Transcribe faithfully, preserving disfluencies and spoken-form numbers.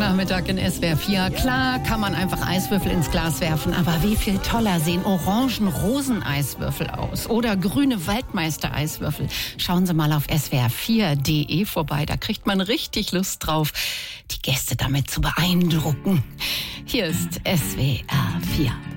Samstagnachmittag in S W R vier. Klar kann man einfach Eiswürfel ins Glas werfen, aber wie viel toller sehen Orangen-Rosen-Eiswürfel aus oder grüne Waldmeister-Eiswürfel. Schauen Sie mal auf S W R vier Punkt de vorbei, da kriegt man richtig Lust drauf, die Gäste damit zu beeindrucken. Hier ist S W R vier.